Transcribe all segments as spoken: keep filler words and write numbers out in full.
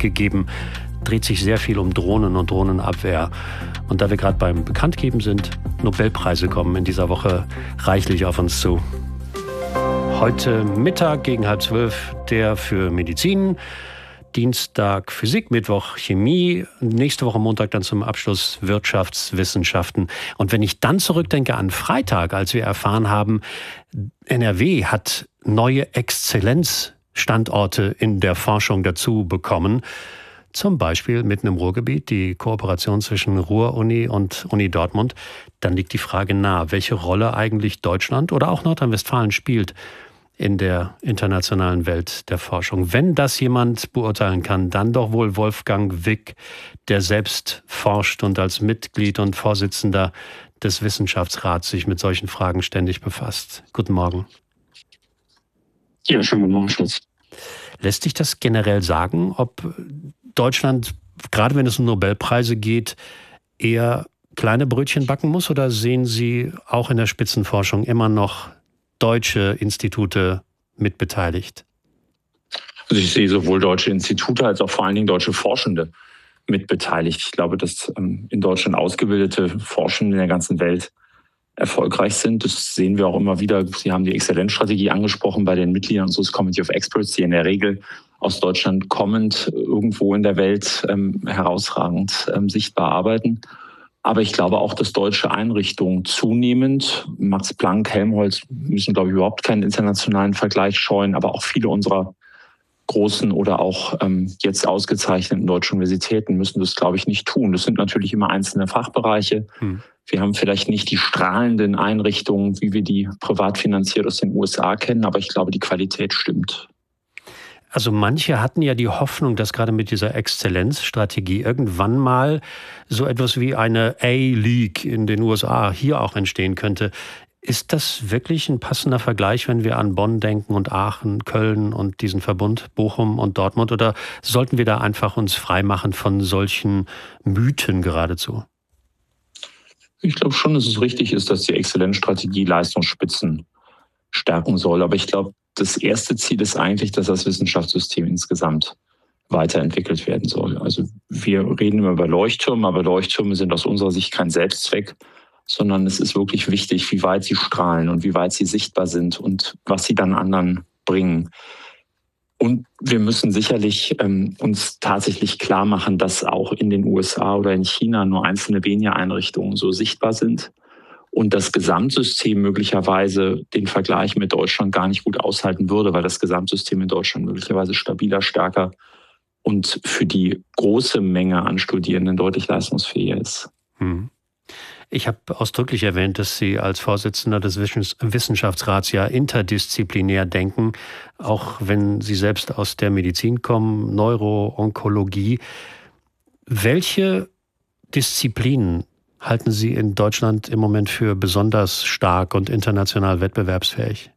gegeben. Dreht sich sehr viel um Drohnen und Drohnenabwehr. Und da wir gerade beim Bekanntgeben sind, Nobelpreise kommen in dieser Woche reichlich auf uns zu. Heute Mittag gegen halb zwölf der für Medizin, Dienstag Physik, Mittwoch Chemie, nächste Woche Montag dann zum Abschluss Wirtschaftswissenschaften. Und wenn ich dann zurückdenke an Freitag, als wir erfahren haben, N R W hat neue Exzellenzstandorte in der Forschung dazu bekommen, zum Beispiel mitten im Ruhrgebiet, die Kooperation zwischen Ruhr-Uni und Uni Dortmund, dann liegt die Frage nahe, welche Rolle eigentlich Deutschland oder auch Nordrhein-Westfalen spielt in der internationalen Welt der Forschung. Wenn das jemand beurteilen kann, dann doch wohl Wolfgang Wick, der selbst forscht und als Mitglied und Vorsitzender des Wissenschaftsrats sich mit solchen Fragen ständig befasst. Guten Morgen. Ja, schönen guten Morgen, Schutz. Lässt sich das generell sagen, ob Deutschland, gerade wenn es um Nobelpreise geht, eher kleine Brötchen backen muss, oder sehen Sie auch in der Spitzenforschung immer noch deutsche Institute mitbeteiligt? Also ich sehe sowohl deutsche Institute als auch vor allen Dingen deutsche Forschende mitbeteiligt. Ich glaube, dass ähm, in Deutschland ausgebildete Forschende in der ganzen Welt erfolgreich sind. Das sehen wir auch immer wieder. Sie haben die Exzellenzstrategie angesprochen bei den Mitgliedern unseres Committee of Experts, die in der Regel aus Deutschland kommend irgendwo in der Welt ähm, herausragend ähm, sichtbar arbeiten. Aber ich glaube auch, dass deutsche Einrichtungen zunehmend, Max Planck, Helmholtz müssen, glaube ich, überhaupt keinen internationalen Vergleich scheuen, aber auch viele unserer großen oder auch ähm, jetzt ausgezeichneten deutschen Universitäten müssen das, glaube ich, nicht tun. Das sind natürlich immer einzelne Fachbereiche. Hm. Wir haben vielleicht nicht die strahlenden Einrichtungen, wie wir die privat finanziert aus den U S A kennen, aber ich glaube, die Qualität stimmt. Also manche hatten ja die Hoffnung, dass gerade mit dieser Exzellenzstrategie irgendwann mal so etwas wie eine A-League in den U S A hier auch entstehen könnte. Ist das wirklich ein passender Vergleich, wenn wir an Bonn denken und Aachen, Köln und diesen Verbund Bochum und Dortmund? Oder sollten wir da einfach uns freimachen von solchen Mythen geradezu? Ich glaube schon, dass es richtig ist, dass die Exzellenzstrategie Leistungsspitzen stärken soll. Aber ich glaube, das erste Ziel ist eigentlich, dass das Wissenschaftssystem insgesamt weiterentwickelt werden soll. Also wir reden immer über Leuchttürme, aber Leuchttürme sind aus unserer Sicht kein Selbstzweck, sondern es ist wirklich wichtig, wie weit sie strahlen und wie weit sie sichtbar sind und was sie dann anderen bringen. Und wir müssen sicherlich ähm, uns tatsächlich klar machen, dass auch in den U S A oder in China nur einzelne wenige Einrichtungen so sichtbar sind und das Gesamtsystem möglicherweise den Vergleich mit Deutschland gar nicht gut aushalten würde, weil das Gesamtsystem in Deutschland möglicherweise stabiler, stärker und für die große Menge an Studierenden deutlich leistungsfähiger ist. Hm. Ich habe ausdrücklich erwähnt, dass Sie als Vorsitzender des Wissenschaftsrats ja interdisziplinär denken, auch wenn Sie selbst aus der Medizin kommen, Neuro-Onkologie. Welche Disziplinen halten Sie in Deutschland im Moment für besonders stark und international wettbewerbsfähig?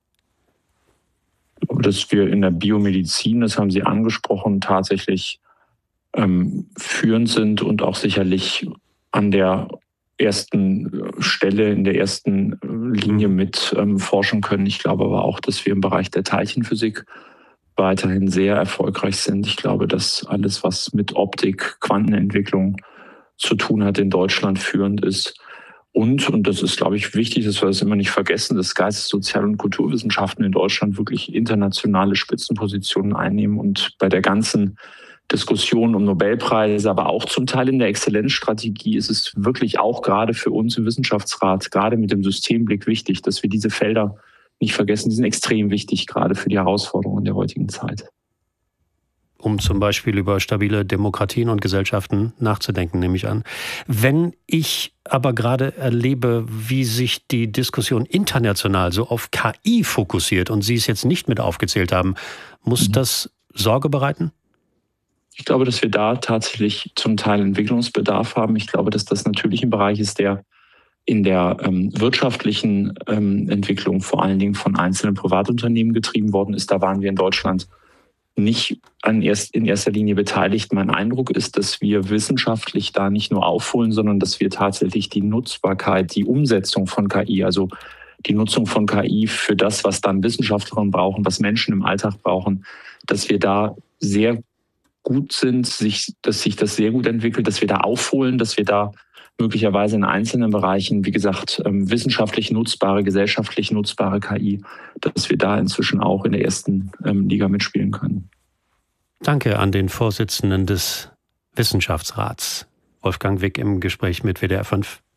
Dass wir in der Biomedizin, das haben Sie angesprochen, tatsächlich ähm, führend sind und auch sicherlich an der ersten Stelle, in der ersten Linie mit ähm, forschen können. Ich glaube aber auch, dass wir im Bereich der Teilchenphysik weiterhin sehr erfolgreich sind. Ich glaube, dass alles, was mit Optik, Quantenentwicklung zu tun hat, in Deutschland führend ist. Und, und das ist, glaube ich, wichtig, dass wir das immer nicht vergessen, dass Geistes-, Sozial- und Kulturwissenschaften in Deutschland wirklich internationale Spitzenpositionen einnehmen und bei der ganzen Diskussion um Nobelpreise, aber auch zum Teil in der Exzellenzstrategie ist es wirklich auch gerade für uns im Wissenschaftsrat, gerade mit dem Systemblick wichtig, dass wir diese Felder nicht vergessen. Die sind extrem wichtig, gerade für die Herausforderungen der heutigen Zeit. Um zum Beispiel über stabile Demokratien und Gesellschaften nachzudenken, nehme ich an. Wenn ich aber gerade erlebe, wie sich die Diskussion international so auf K I fokussiert und Sie es jetzt nicht mit aufgezählt haben, muss mhm. das Sorge bereiten? Ich glaube, dass wir da tatsächlich zum Teil Entwicklungsbedarf haben. Ich glaube, dass das natürlich ein Bereich ist, der in der ähm, wirtschaftlichen ähm, Entwicklung vor allen Dingen von einzelnen Privatunternehmen getrieben worden ist. Da waren wir in Deutschland nicht an erst, in erster Linie beteiligt. Mein Eindruck ist, dass wir wissenschaftlich da nicht nur aufholen, sondern dass wir tatsächlich die Nutzbarkeit, die Umsetzung von K I, also die Nutzung von K I für das, was dann Wissenschaftlerinnen brauchen, was Menschen im Alltag brauchen, dass wir da sehr gut sind, sich, dass sich das sehr gut entwickelt, dass wir da aufholen, dass wir da möglicherweise in einzelnen Bereichen, wie gesagt, wissenschaftlich nutzbare, gesellschaftlich nutzbare K I, dass wir da inzwischen auch in der ersten Liga mitspielen können. Danke an den Vorsitzenden des Wissenschaftsrats, Wolfgang Wick, im Gespräch mit W D R fünf.